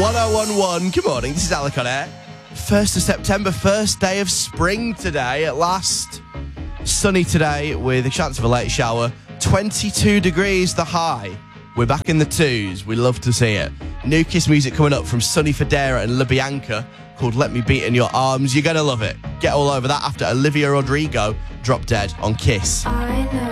1011. Good morning, this is Alec on air. 1st of September, first day of spring today at last. Sunny today with a chance of a late shower. 22 degrees the high. We're back in the twos. We love to see it. New Kiss music coming up from Sonny Fodera and LaBianca called Let Me Beat in Your Arms. You're going to love it. Get all over that after Olivia Rodrigo dropped dead on Kiss. I know